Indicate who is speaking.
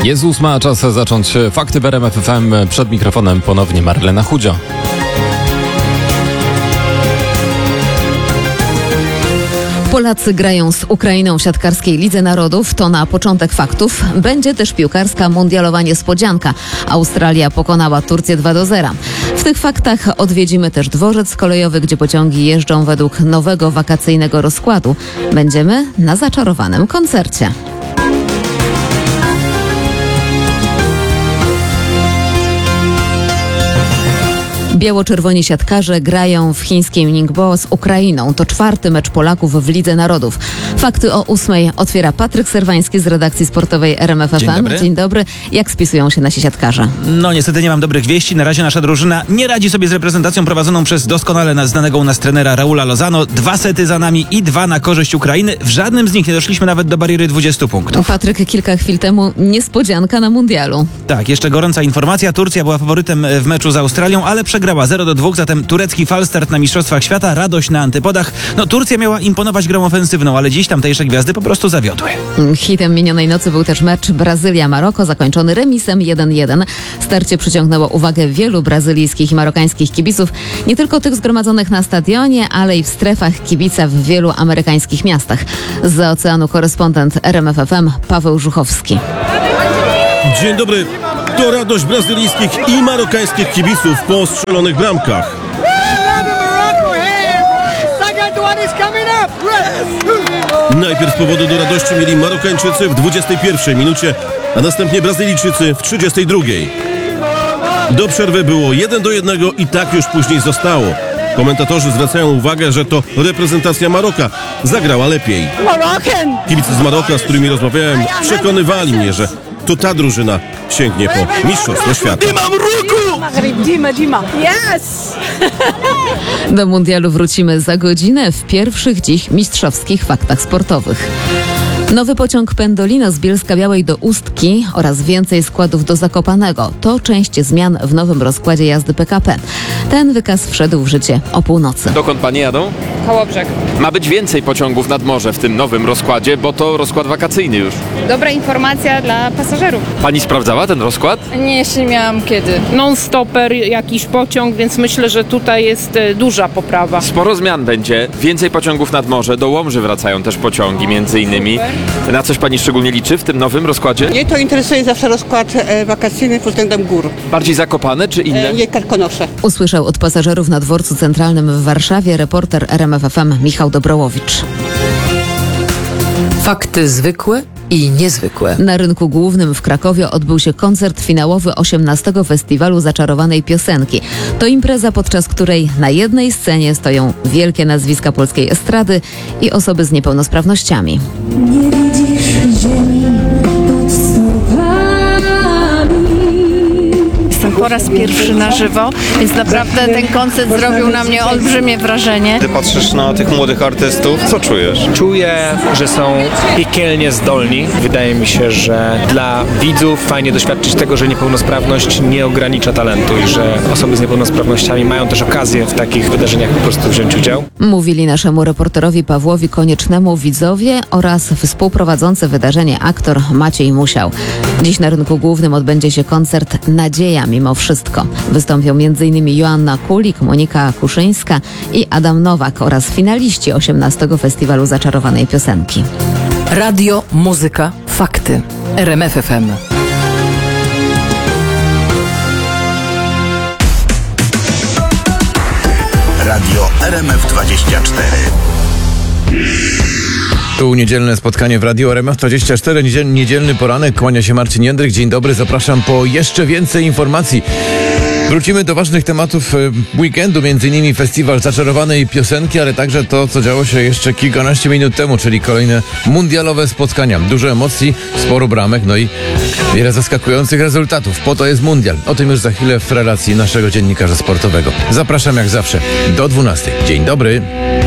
Speaker 1: Jest 8, czas zacząć fakty w RMF FM. Przed mikrofonem ponownie Marlena Chudzio.
Speaker 2: Polacy grają z Ukrainą w siatkarskiej Lidze Narodów. To na początek faktów. Będzie też piłkarska mundialowa niespodzianka. Australia pokonała Turcję 2-0. W tych faktach odwiedzimy też dworzec kolejowy, gdzie pociągi jeżdżą według nowego wakacyjnego rozkładu. Będziemy na zaczarowanym koncercie. Biało-czerwoni siatkarze grają w chińskim Ningbo z Ukrainą. To 4. mecz Polaków w Lidze Narodów. Fakty o 8 otwiera Patryk Serwański z redakcji sportowej RMF FM.
Speaker 3: Dzień dobry.
Speaker 2: Dzień dobry. Jak spisują się nasi siatkarze?
Speaker 3: No niestety nie mam dobrych wieści. Na razie nasza drużyna nie radzi sobie z reprezentacją prowadzoną przez doskonale znanego u nas trenera Raula Lozano. 2 sety za nami i 2 na korzyść Ukrainy. W żadnym z nich nie doszliśmy nawet do bariery 20 punktów.
Speaker 2: Patryk, kilka chwil temu niespodzianka na mundialu.
Speaker 3: Tak, jeszcze gorąca informacja. Turcja była faworytem w meczu z Australią, ale przegrała 0-2, zatem turecki falstart na Mistrzostwach Świata, radość na antypodach. No Turcja miała imponować grą ofensywną, ale dziś tamtejsze gwiazdy po prostu zawiodły.
Speaker 2: Hitem minionej nocy był też mecz Brazylia-Maroko, zakończony remisem 1-1. Starcie przyciągnęło uwagę wielu brazylijskich i marokańskich kibiców, nie tylko tych zgromadzonych na stadionie, ale i w strefach kibica w wielu amerykańskich miastach. Zza oceanu korespondent RMF FM Paweł Żuchowski.
Speaker 4: Dzień dobry. To radość brazylijskich i marokańskich kibiców po strzelonych bramkach. Najpierw powody do radości mieli Marokańczycy w 21 minucie, a następnie Brazylijczycy w 32. Do przerwy było 1-1 i tak już później zostało. Komentatorzy zwracają uwagę, że to reprezentacja Maroka zagrała lepiej. Kibice z Maroka, z którymi rozmawiałem, przekonywali mnie, że to ta drużyna sięgnie po Mistrzostwo Świata.
Speaker 2: Do mundialu wrócimy za godzinę w pierwszych dziś mistrzowskich faktach sportowych. Nowy pociąg Pendolino z Bielska-Białej do Ustki oraz więcej składów do Zakopanego. To część zmian w nowym rozkładzie jazdy PKP. Ten wykaz wszedł w życie o północy.
Speaker 5: Dokąd panie jadą?
Speaker 6: Kołobrzeg.
Speaker 5: Ma być więcej pociągów nad morze w tym nowym rozkładzie, bo to rozkład wakacyjny już.
Speaker 6: Dobra informacja dla pasażerów.
Speaker 5: Pani sprawdzała ten rozkład?
Speaker 6: Nie, jeszcze nie miałam kiedy.
Speaker 7: Non-stopper, jakiś pociąg, więc myślę, że tutaj jest duża poprawa.
Speaker 5: Sporo zmian będzie. Więcej pociągów nad morze. Do Łomży wracają też pociągi między innymi. Na coś pani szczególnie liczy w tym nowym rozkładzie?
Speaker 8: Mnie to interesuje zawsze rozkład wakacyjny pod względem gór.
Speaker 5: Bardziej Zakopane czy inne?
Speaker 8: Nie Karkonosze.
Speaker 2: Usłyszał od pasażerów na dworcu centralnym w Warszawie reporter RMF FM Michał Dobrołowicz.
Speaker 9: Fakty zwykłe i niezwykłe.
Speaker 2: Na rynku głównym w Krakowie odbył się koncert finałowy 18. Festiwalu Zaczarowanej Piosenki. To impreza, podczas której na jednej scenie stoją wielkie nazwiska polskiej estrady i osoby z niepełnosprawnościami.
Speaker 10: Nie widzisz ziemi pod stopami.
Speaker 6: Jestem po raz pierwszy na żywo, więc naprawdę ten koncert zrobił na mnie olbrzymie wrażenie.
Speaker 11: Ty patrzysz na tych młodych artystów, co czujesz?
Speaker 12: Czuję, że są piekielnie zdolni. Wydaje mi się, że dla widzów fajnie doświadczyć tego, że niepełnosprawność nie ogranicza talentu i że osoby z niepełnosprawnościami mają też okazję w takich wydarzeniach po prostu wziąć udział.
Speaker 2: Mówili naszemu reporterowi Pawłowi Koniecznemu widzowie oraz współprowadzący wydarzenie aktor Maciej Musiał. Dziś na rynku głównym odbędzie się koncert Nadzieja mimo wszystko. Wystąpią m.in. Joanna Kulik, Monika Kuszyńska i Adam Nowak oraz finaliści 18. Festiwalu Zaczarowanej Piosenki.
Speaker 9: Radio, muzyka, fakty. RMF FM.
Speaker 13: Radio RMF24.
Speaker 14: Tu niedzielne spotkanie w Radio RMF24, niedzielny poranek, kłania się Marcin Jędryk. Dzień dobry, zapraszam po jeszcze więcej informacji. Wrócimy do ważnych tematów weekendu, m.in. festiwal Zaczarowanej Piosenki, ale także to, co działo się jeszcze kilkanaście minut temu, czyli kolejne mundialowe spotkania. Dużo emocji, sporo bramek, no i wiele zaskakujących rezultatów. Po to jest mundial. O tym już za chwilę w relacji naszego dziennikarza sportowego. Zapraszam jak zawsze do 12. Dzień dobry.